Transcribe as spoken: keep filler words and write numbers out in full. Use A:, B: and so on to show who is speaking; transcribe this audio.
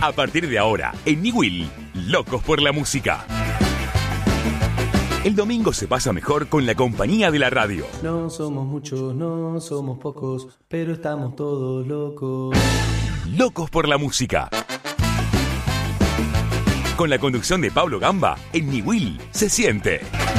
A: A partir de ahora, en Niwil, Locos por la Música. El domingo se pasa mejor con la compañía de la radio.
B: No somos muchos, no somos pocos, pero estamos todos locos.
A: Locos por la Música. Con la conducción de Pablo Gamba, en Niwil se siente.